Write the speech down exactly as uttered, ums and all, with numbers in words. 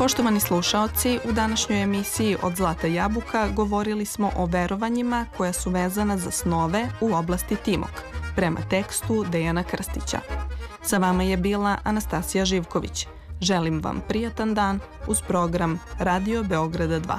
Poštovani slušaoci, u današnjoj emisiji Od zlata jabuka govorili smo o verovanjima koja su vezana za snove u oblasti Timok, prema tekstu Dejana Krstića. Sa vama je bila Anastasija Živković. Želim vam prijatan dan uz program Radio Beograda dva.